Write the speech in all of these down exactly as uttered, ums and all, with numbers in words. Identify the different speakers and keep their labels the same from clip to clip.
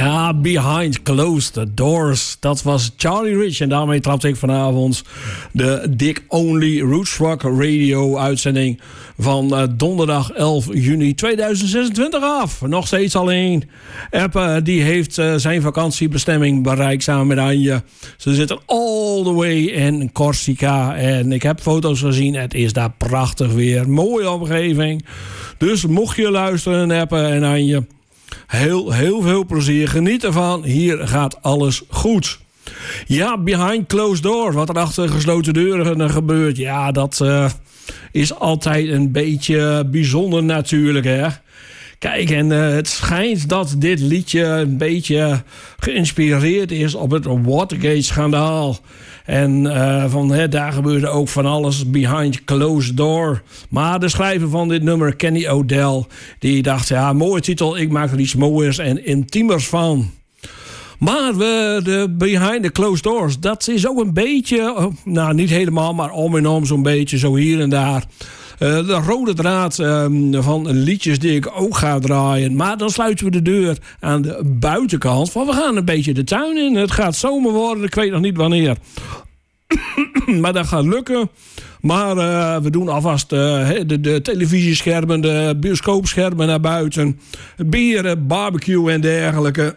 Speaker 1: Ja, Behind Closed Doors. Dat was Charlie Rich. En daarmee trapte ik vanavond de Dick Only Roots Rock Radio uitzending van uh, donderdag elf juni tweeduizend zesentwintig af. Nog steeds alleen. Eppe die heeft uh, zijn vakantiebestemming bereikt samen met Anje. Ze zitten all the way in Corsica. En ik heb foto's gezien. Het is daar prachtig weer. Mooie omgeving. Dus mocht je luisteren, Eppe en Anje, Heel, heel veel plezier. Geniet ervan. Hier gaat alles goed. Ja, Behind Closed Doors. Wat er achter gesloten deuren gebeurt. Ja, dat uh, is altijd een beetje bijzonder natuurlijk, hè. Kijk, en uh, het schijnt dat dit liedje een beetje geïnspireerd is op het Watergate-schandaal. En uh, van, hè, daar gebeurde ook van alles behind closed door. Maar de schrijver van dit nummer, Kenny Odell, die dacht, ja, mooie titel, ik maak er iets mooiers en intiemers van. Maar we, de Behind the Closed Doors, dat is ook een beetje, nou niet helemaal, maar om en om zo'n beetje, zo hier en daar. Uh, de rode draad uh, van liedjes die ik ook ga draaien. Maar dan sluiten we de deur aan de buitenkant. Van we gaan een beetje de tuin in. Het gaat zomer worden, ik weet nog niet wanneer. Maar dat gaat lukken. Maar uh, we doen alvast uh, de, de televisieschermen, de bioscoopschermen naar buiten. Bieren, barbecue en dergelijke.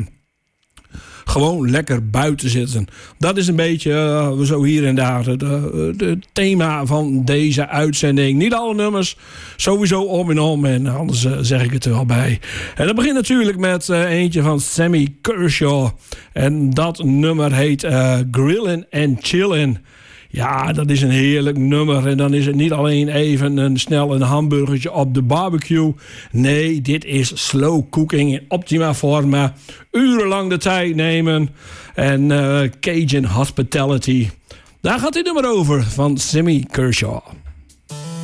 Speaker 1: Gewoon lekker buiten zitten. Dat is een beetje uh, zo hier en daar het de, de thema van deze uitzending. Niet alle nummers, sowieso om en om. En anders uh, zeg ik het er wel bij. En dat begint natuurlijk met uh, eentje van Sammy Kershaw. En dat nummer heet uh, Grillin' and Chillin'. Ja, dat is een heerlijk nummer. En dan is het niet alleen even een snel een hamburgertje op de barbecue. Nee, dit is slow cooking in optima forma. Urenlang de tijd nemen. En uh, Cajun hospitality. Daar gaat dit nummer over van Sammy Kershaw.